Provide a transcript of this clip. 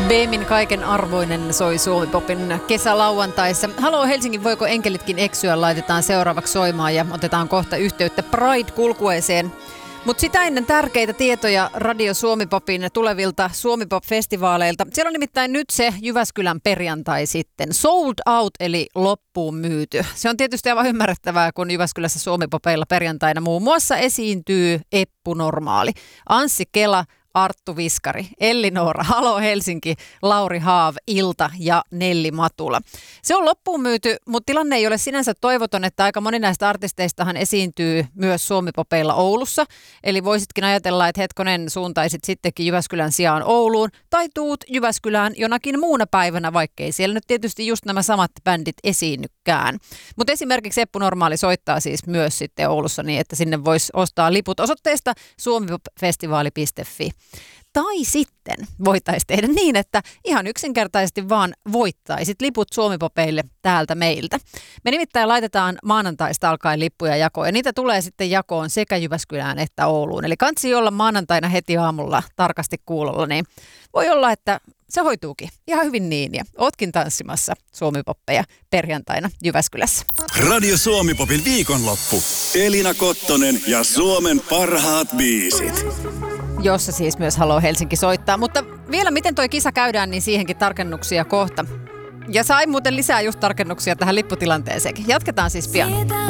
Beemin kaiken arvoinen soi Suomi-popin kesälauantaissa. Haloo Helsingin, voiko enkelitkin eksyä, laitetaan seuraavaksi soimaan ja otetaan kohta yhteyttä Pride-kulkueeseen. Mutta sitä ennen tärkeitä tietoja Radio Suomi-popin tulevilta Suomi-pop-festivaaleilta. Siellä on nimittäin nyt se Jyväskylän perjantai sitten. Sold out eli loppuun myyty. Se on tietysti aivan ymmärrettävää, kun Jyväskylässä Suomi-popeilla perjantaina muun muassa esiintyy Eppu Normaali, Anssi Kela, Arttu Viskari, Elli-Noora, Haloo Helsinki, Lauri Haav, Ilta ja Nelli Matula. Se on loppuun myyty, mutta tilanne ei ole sinänsä toivoton, että aika moni näistä artisteistahan esiintyy myös Suomi-popeilla Oulussa. Eli voisitkin ajatella, että hetkonen suuntaisit sittenkin Jyväskylän sijaan Ouluun tai tuut Jyväskylään jonakin muuna päivänä, vaikkei siellä nyt tietysti just nämä samat bändit esiinnykään. Mutta esimerkiksi Eppu Normaali soittaa siis myös sitten Oulussa niin, että sinne voisi ostaa liput osoitteesta suomipopfestivaali.fi. Tai sitten voitaisiin tehdä niin, että ihan yksinkertaisesti vaan voittaisit liput Suomi-popeille täältä meiltä. Me nimittäin laitetaan maanantaista alkaen lippuja jakoon ja niitä tulee sitten jakoon sekä Jyväskylään että Ouluun. Eli kansi olla maanantaina heti aamulla tarkasti kuulolla, niin voi olla, että se hoituukin ihan hyvin niin ja ootkin tanssimassa Suomi-poppeja perjantaina Jyväskylässä. Radio Suomi-popin viikonloppu. Elina Kottonen ja Suomen parhaat biisit. Jossa siis myös Haloo Helsinki soittaa. Mutta vielä miten toi kisa käydään, niin siihenkin tarkennuksia kohta. Ja sai muuten lisää just tarkennuksia tähän lipputilanteeseenkin. Jatketaan siis pian.